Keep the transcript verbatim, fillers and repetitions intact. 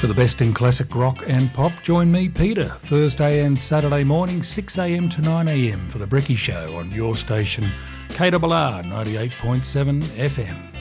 For the best in classic rock and pop, join me, Peter, Thursday and Saturday morning, six a m to nine a m for The Brekkie Show on your station, K R R ninety-eight point seven F M.